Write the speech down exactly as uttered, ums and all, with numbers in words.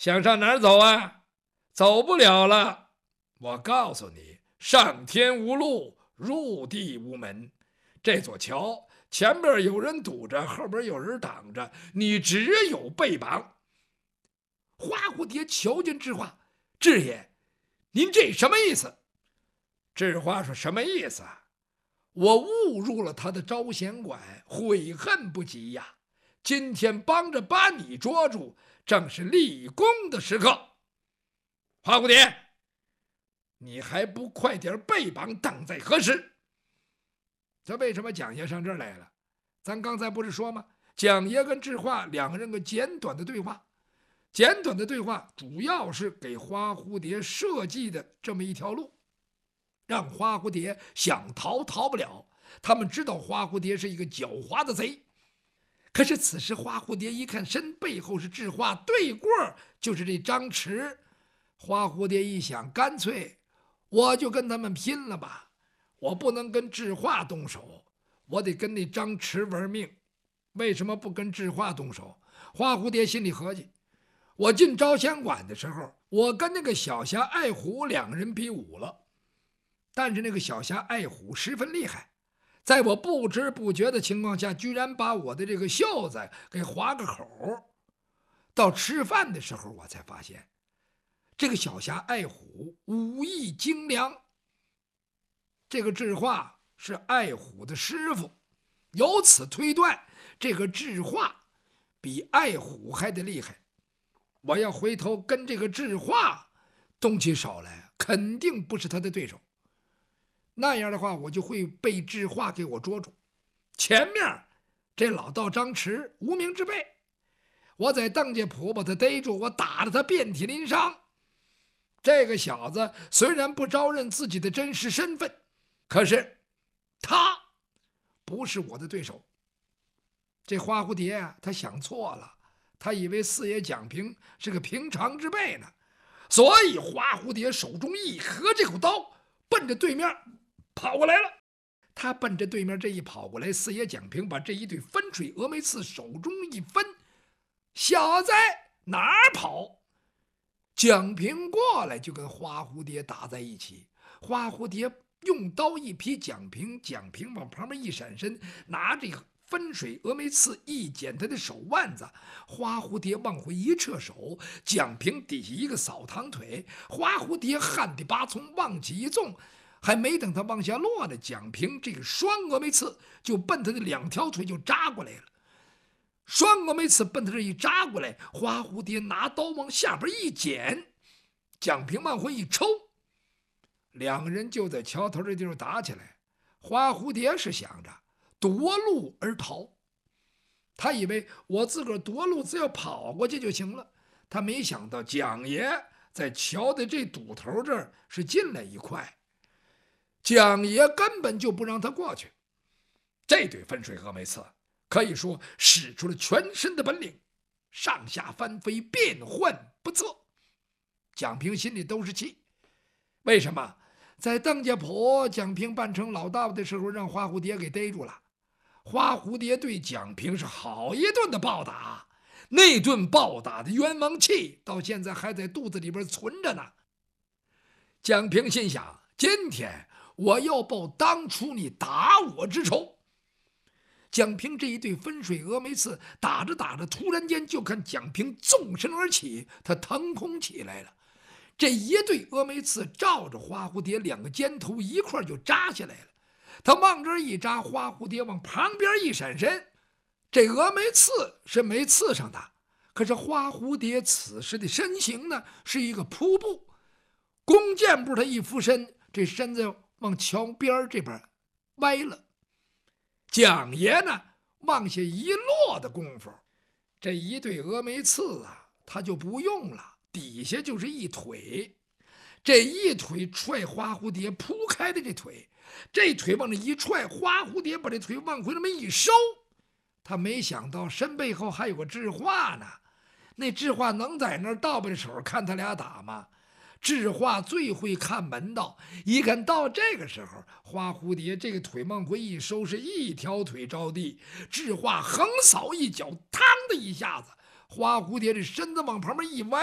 想上哪儿走啊？走不了了。我告诉你，上天无路，入地无门。这座桥前边有人堵着，后边有人挡着，你只有被绑。花蝴蝶瞧见智化，智爷，您这什么意思？智化说：什么意思啊？我误入了他的招贤馆，悔恨不及呀！今天帮着把你捉住，正是立功的时刻。花蝴蝶，你还不快点被绑，等在何时？这为什么蒋爷上这儿来了？咱刚才不是说吗？蒋爷跟智化两个人个简短的对话，简短的对话主要是给花蝴蝶设计的这么一条路，让花蝴蝶想逃逃不了。他们知道花蝴蝶是一个狡猾的贼，可是此时花蝴蝶一看身背后是智化，对过就是这张弛。花蝴蝶一想，干脆我就跟他们拼了吧，我不能跟智化动手，我得跟那张弛玩命。为什么不跟智化动手？花蝴蝶心里合计，我进招贤馆的时候，我跟那个小侠爱虎两个人比武了，但是那个小侠爱虎十分厉害，在我不知不觉的情况下，居然把我的这个袖子给划个口。到吃饭的时候，我才发现这个小侠爱虎武艺精良，这个智化是爱虎的师傅，由此推断，这个智化比爱虎还得厉害。我要回头跟这个智化动起手来，肯定不是他的对手。那样的话，我就会被智化给我捉住。前面这老道张弛无名之辈，我在邓家铺把他逮住，我打得他遍体鳞伤。这个小子虽然不招认自己的真实身份，可是他不是我的对手。这花蝴蝶啊，他想错了，他以为四爷蒋平是个平常之辈呢，所以花蝴蝶手中一合这口刀，奔着对面跑过来了。他奔着对面这一跑过来，四爷蒋平把这一对分水峨眉刺手中一分，小子哪儿跑？蒋平过来就跟花蝴蝶打在一起，花蝴蝶用刀一劈蒋平，蒋平往旁边一闪身，拿着分水峨眉刺一剪他的手腕子，花蝴蝶往回一撤手，蒋平底下一个扫堂腿，花蝴蝶旱地拔葱往起一纵，还没等他往下落呢，蒋平这个双峨眉刺就奔他的两条腿就扎过来了。双峨眉刺奔他这一扎过来，花蝴蝶拿刀往下边一剪，蒋平往回一抽，两个人就在桥头这地方打起来。花蝴蝶是想着夺路而逃，他以为我自个儿夺路只要跑过去就行了，他没想到蒋爷在桥的这堵头这儿是进来一块，蒋爷根本就不让他过去。这对分水峨眉刺可以说使出了全身的本领，上下翻飞，变幻不测。蒋平心里都是气，为什么？在邓家铺，蒋平扮成老大的时候，让花蝴蝶给逮住了。花蝴蝶对蒋平是好一顿的暴打，那顿暴打的冤枉气到现在还在肚子里边存着呢。蒋平心想，今天我要报当初你打我之仇。蒋平这一对分水峨眉刺打着打着，突然间就看蒋平纵身而起，他腾空起来了。这一对峨眉刺照着花蝴蝶两个肩头一块就扎下来了。他往这儿一扎，花蝴蝶往旁边一闪身，这峨眉刺是没刺上的，可是花蝴蝶此时的身形呢，是一个瀑布，弓箭步他一俯身，这身子往桥边这边歪了。蒋爷呢，往下一落的功夫，这一对峨眉刺啊，他就不用了，底下就是一腿，这一腿踹花蝴蝶铺开的这腿，这腿往这一踹，花蝴蝶把这腿往回那么一收，他没想到身背后还有个智化呢，那智化能在那儿倒背着手看他俩打吗？智化最会看门道，一看到这个时候，花蝴蝶这个腿往回一收，是一条腿着地，智化横扫一脚，嘡的一下子，花蝴蝶这身子往旁边一歪，